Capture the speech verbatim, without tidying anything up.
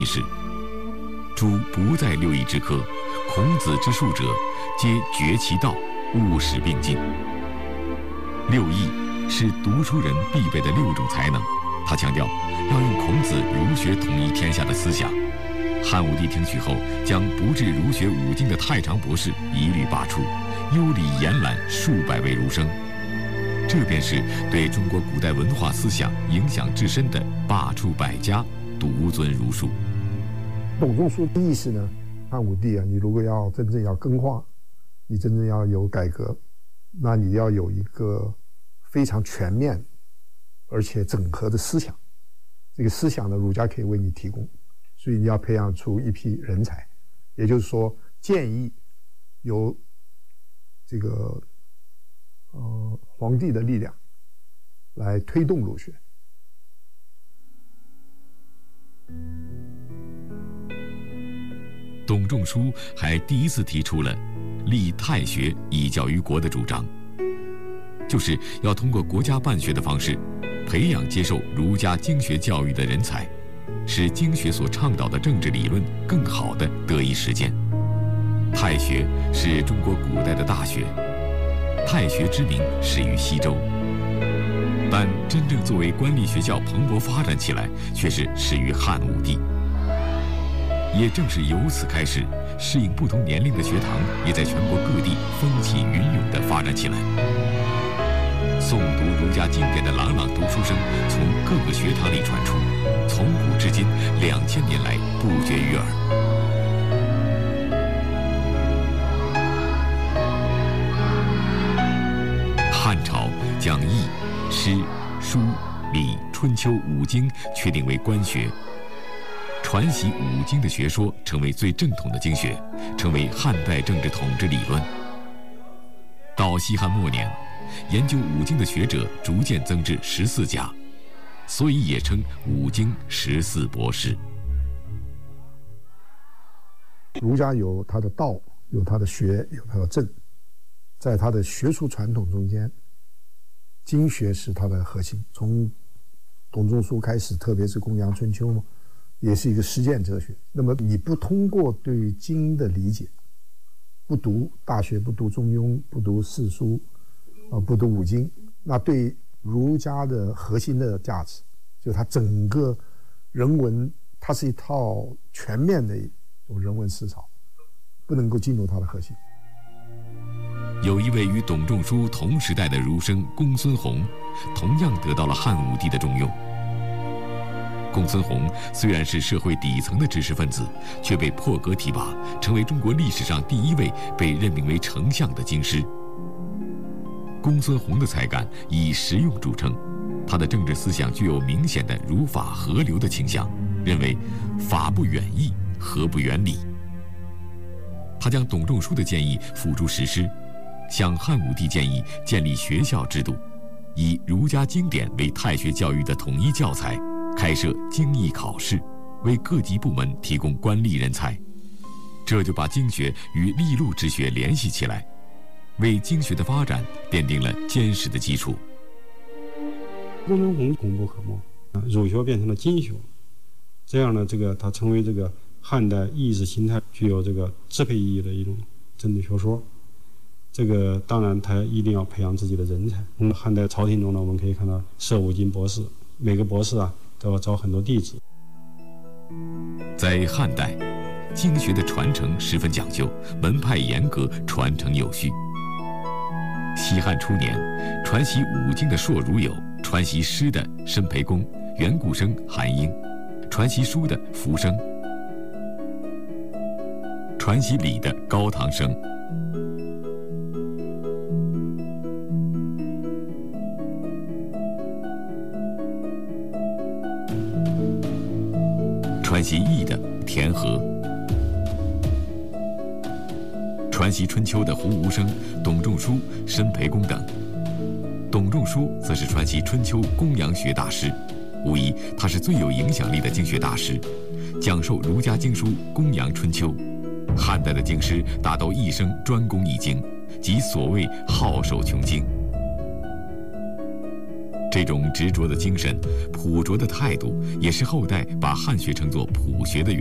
是：诸不在六艺之科，孔子之术者，皆绝其道，务使并进。六艺是读书人必备的六种才能。他强调要用孔子儒学统一天下的思想。汉武帝听取后，将不治儒学五经的太常博士一律罢黜，优礼严揽数百位儒生。这便是对中国古代文化思想影响至深的罢黜百家，独尊儒术。 董仲舒的意思呢，汉武帝啊，你如果要真正要更化，你真正要有改革，那你要有一个非常全面而且整合的思想。这个思想呢，儒家可以为你提供。所以你要培养出一批人才，也就是说，建议由这个呃皇帝的力量来推动儒学。 董仲舒还第一次提出了立太学以教于国的主张，就是要通过国家办学的方式，培养接受儒家经学教育的人才，使经学所倡导的政治理论更好地得以实践。太学是中国古代的大学，太学之名始于西周，但真正作为官立学校蓬勃发展起来，却是始于汉武帝。也正是由此开始，适应不同年龄的学堂也在全国各地风起云涌地发展起来。诵读儒家经典的朗朗读书声从各个学堂里传出，从古至今两千年来不绝于耳。汉朝将易、诗、书、礼、春秋五经确定为官学，传习五经的学说成为最正统的经学，成为汉代政治统治理论。到西汉末年，研究五经的学者逐渐增至十四家，所以也称五经十四博士。 儒家有他的道，有他的学，有他的政，在他的学术传统中间，经学是他的核心。从董仲舒开始，特别是《公羊春秋》嘛，也是一个实践哲学。那么你不通过对经的理解，不读《大学》，不读《中庸》，不读四书，啊，不读五经，那对儒家的核心的价值，就它整个人文，它是一套全面的一种人文思潮，不能够进入它的核心。 有一位与董仲舒同时代的儒生公孙弘，同样得到了汉武帝的重用。公孙弘虽然是社会底层的知识分子，却被破格提拔，成为中国历史上第一位被任命为丞相的经师。公孙弘的才干以实用著称，他的政治思想具有明显的儒法合流的倾向，认为法不远义，和不远礼。他将董仲舒的建议付诸实施，向汉武帝建议建立学校制度，以儒家经典为太学教育的统一教材，开设经义考试，为各级部门提供官吏人才。这就把经学与利禄之学联系起来，为经学的发展奠定了坚实的基础。 公孙弘功不可没，儒学变成了经学，这样呢，这个它成为这个汉代意识形态具有这个支配意义的一种政治学说。这个当然，他一定要培养自己的人才。从汉代朝廷中呢，我们可以看到设五经博士，每个博士啊都要招很多弟子。 在汉代，经学的传承十分讲究，门派严格，传承有序。西汉初年，传习五经的硕儒有传习诗的申培公、袁固生、韩英，传习书的浮生，传习礼的高堂生。传习易的田和，传习春秋的胡无生、董仲舒、申培公等。董仲舒则是传习春秋公羊学大师，无疑他是最有影响力的经学大师，讲授儒家经书《公羊春秋》。汉代的经师大都一生专攻一经，即所谓好授穷经。 这种执着的精神、朴拙的态度，也是后代把汉学称作朴学的原因。